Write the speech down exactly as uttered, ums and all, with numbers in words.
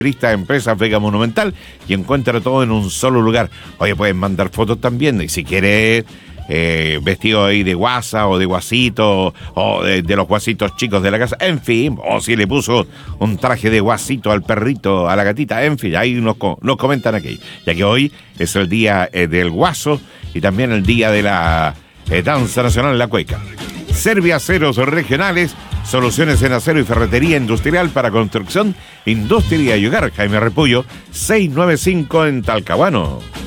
Lista Empresas Vega Monumental y encuentra todo en un solo lugar. Oye, pueden mandar fotos también, y si quieres eh, vestido ahí de guasa o de guasito o de, de los guasitos chicos de la casa, en fin, o si le puso un traje de guasito al perrito, a la gatita, en fin, ahí nos, nos comentan aquí, ya que hoy es el día eh, del guaso y también el día de la eh, danza nacional, la cueca. Serviaceros regionales, soluciones en acero y ferretería industrial para construcción, industria y hogar. Jaime Repullo, seiscientos noventa y cinco en Talcahuano.